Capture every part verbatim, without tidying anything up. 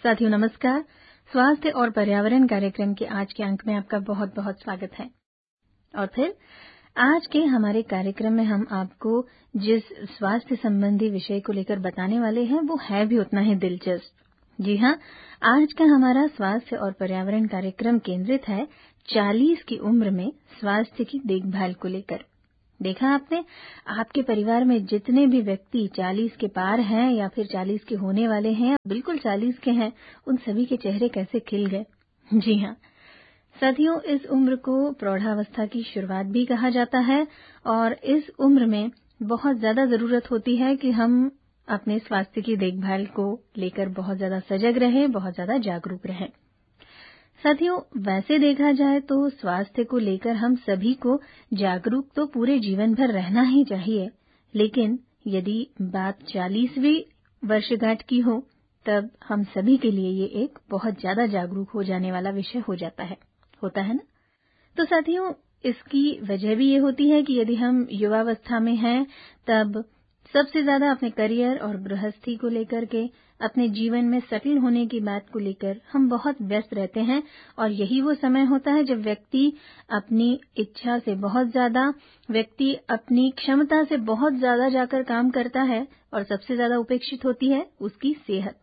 साथियों नमस्कार। स्वास्थ्य और पर्यावरण कार्यक्रम के आज के अंक में आपका बहुत बहुत स्वागत है। और फिर आज के हमारे कार्यक्रम में हम आपको जिस स्वास्थ्य संबंधी विषय को लेकर बताने वाले हैं वो है भी उतना ही दिलचस्प। जी हाँ, आज का हमारा स्वास्थ्य और पर्यावरण कार्यक्रम केंद्रित है चालीस की उम्र में स्वास्थ्य की देखभाल को लेकर। देखा आपने, आपके परिवार में जितने भी व्यक्ति चालीस के पार हैं या फिर चालीस के होने वाले हैं, बिल्कुल चालीस के हैं, उन सभी के चेहरे कैसे खिल गए। जी हाँ साथियों, इस उम्र को प्रौढ़ावस्था की शुरुआत भी कहा जाता है और इस उम्र में बहुत ज्यादा जरूरत होती है कि हम अपने स्वास्थ्य की देखभाल को लेकर बहुत ज्यादा सजग रहें, बहुत ज्यादा जागरूक रहें। साथियों, वैसे देखा जाए तो स्वास्थ्य को लेकर हम सभी को जागरूक तो पूरे जीवन भर रहना ही चाहिए, लेकिन यदि बात चालीसवीं वर्षगांठ की हो तब हम सभी के लिए ये एक बहुत ज्यादा जागरूक हो जाने वाला विषय हो जाता है, होता है ना। तो साथियों, इसकी वजह भी ये होती है कि यदि हम युवावस्था में हैं तब सबसे ज्यादा अपने करियर और गृहस्थी को लेकर के, अपने जीवन में सेटल होने की बात को लेकर हम बहुत व्यस्त रहते हैं और यही वो समय होता है जब व्यक्ति अपनी इच्छा से बहुत ज्यादा, व्यक्ति अपनी क्षमता से बहुत ज्यादा जाकर काम करता है और सबसे ज्यादा उपेक्षित होती है उसकी सेहत।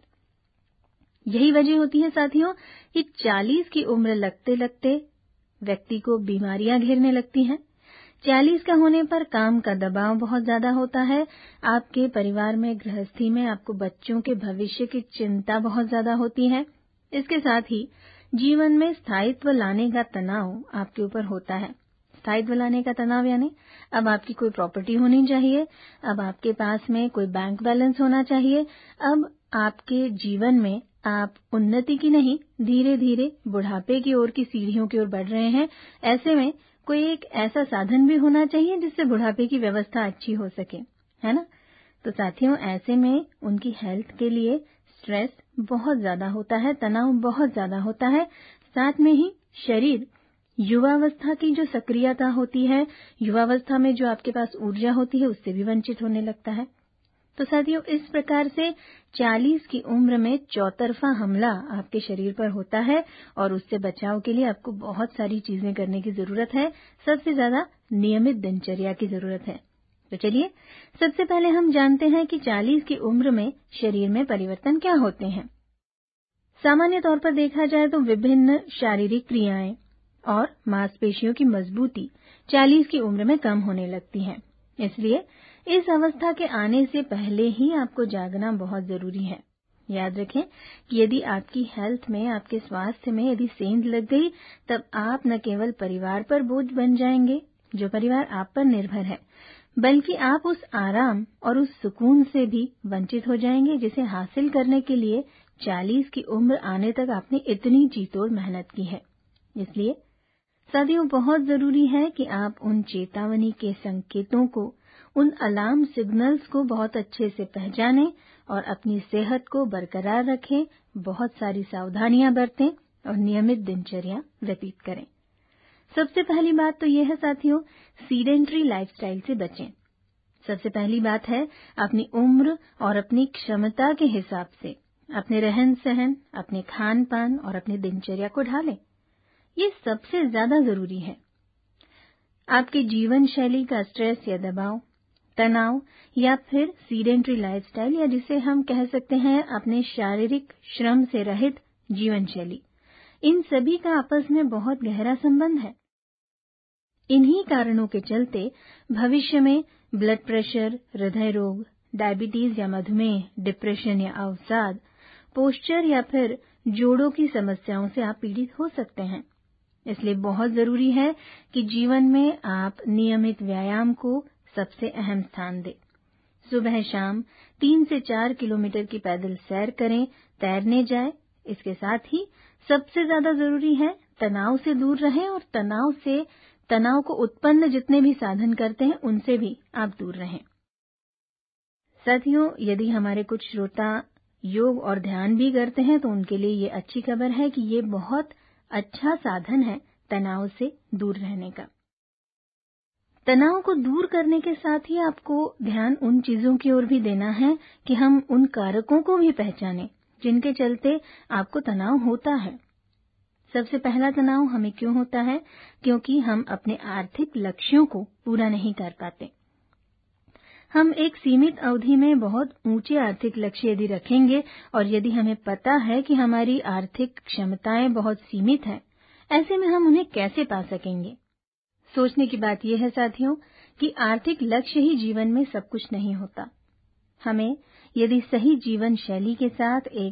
यही वजह होती है साथियों कि चालीस की उम्र लगते लगते व्यक्ति को बीमारियां घेरने लगती हैं। चालीस का होने पर काम का दबाव बहुत ज्यादा होता है। आपके परिवार में, गृहस्थी में आपको बच्चों के भविष्य की चिंता बहुत ज्यादा होती है। इसके साथ ही जीवन में स्थायित्व लाने का तनाव आपके ऊपर होता है। स्थायित्व लाने का तनाव यानी अब आपकी कोई प्रॉपर्टी होनी चाहिए, अब आपके पास में कोई बैंक बैलेंस होना चाहिए, अब आपके जीवन में आप उन्नति की नहीं, धीरे धीरे बुढ़ापे की ओर की सीढ़ियों की ओर बढ़ रहे हैं। ऐसे में कोई एक ऐसा साधन भी होना चाहिए जिससे बुढ़ापे की व्यवस्था अच्छी हो सके, है ना। तो साथियों, ऐसे में उनकी हेल्थ के लिए स्ट्रेस बहुत ज्यादा होता है, तनाव बहुत ज्यादा होता है। साथ में ही शरीर, युवावस्था की जो सक्रियता होती है, युवावस्था में जो आपके पास ऊर्जा होती है, उससे भी वंचित होने लगता है। तो साथियों, इस प्रकार से चालीस की उम्र में चौतरफा हमला आपके शरीर पर होता है और उससे बचाव के लिए आपको बहुत सारी चीजें करने की जरूरत है। सबसे ज्यादा नियमित दिनचर्या की जरूरत है। तो चलिए, सबसे पहले हम जानते हैं कि चालीस की उम्र में शरीर में परिवर्तन क्या होते हैं। सामान्य तौर पर देखा जाए तो विभिन्न शारीरिक क्रियाएं और मांसपेशियों की मजबूती चालीस की उम्र में कम होने लगती है। इसलिए इस अवस्था के आने से पहले ही आपको जागना बहुत जरूरी है। याद रखें कि यदि आपकी हेल्थ में, आपके स्वास्थ्य में यदि सेंध लग गई तब आप न केवल परिवार पर बोझ बन जाएंगे, जो परिवार आप पर निर्भर है, बल्कि आप उस आराम और उस सुकून से भी वंचित हो जाएंगे जिसे हासिल करने के लिए चालीस की उम्र आने तक आपने इतनी जीतोड़ मेहनत की है। इसलिए साथियों, बहुत जरूरी है कि आप उन चेतावनी के संकेतों को, उन अलार्म सिग्नल्स को बहुत अच्छे से पहचानें और अपनी सेहत को बरकरार रखें, बहुत सारी सावधानियां बरतें और नियमित दिनचर्या व्यतीत करें। सबसे पहली बात तो यह है साथियों, सीडेंट्री लाइफस्टाइल से बचें। सबसे पहली बात है अपनी उम्र और अपनी क्षमता के हिसाब से अपने रहन सहन, अपने खान पान और अपनी दिनचर्या को ढालें। ये सबसे ज्यादा जरूरी है। आपके जीवन शैली का स्ट्रेस या दबाव, तनाव या फिर सीडेंट्री लाइफस्टाइल, या जिसे हम कह सकते हैं अपने शारीरिक श्रम से रहित जीवन शैली, इन सभी का आपस में बहुत गहरा संबंध है। इन्हीं कारणों के चलते भविष्य में ब्लड प्रेशर, हृदय रोग, डायबिटीज या मधुमेह, डिप्रेशन या अवसाद, पोस्चर या फिर जोड़ों की समस्याओं से आप पीड़ित हो सकते हैं। इसलिए बहुत जरूरी है कि जीवन में आप नियमित व्यायाम को सबसे अहम स्थान दें। सुबह शाम तीन से चार किलोमीटर की पैदल सैर करें, तैरने जाएं। इसके साथ ही सबसे ज्यादा जरूरी है तनाव से दूर रहें और तनाव से तनाव को उत्पन्न जितने भी साधन करते हैं उनसे भी आप दूर रहें। साथियों, यदि हमारे कुछ श्रोता योग और ध्यान भी करते हैं तो उनके लिए ये अच्छी खबर है कि ये बहुत अच्छा साधन है तनाव से दूर रहने का। तनाव को दूर करने के साथ ही आपको ध्यान उन चीजों की ओर भी देना है कि हम उन कारकों को भी पहचानें जिनके चलते आपको तनाव होता है। सबसे पहला तनाव हमें क्यों होता है? क्योंकि हम अपने आर्थिक लक्ष्यों को पूरा नहीं कर पाते। हम एक सीमित अवधि में बहुत ऊंचे आर्थिक लक्ष्य यदि रखेंगे और यदि हमें पता है कि हमारी आर्थिक क्षमताएं बहुत सीमित हैं, ऐसे में हम उन्हें कैसे पा सकेंगे? सोचने की बात यह है साथियों कि आर्थिक लक्ष्य ही जीवन में सब कुछ नहीं होता। हमें यदि सही जीवन शैली के साथ एक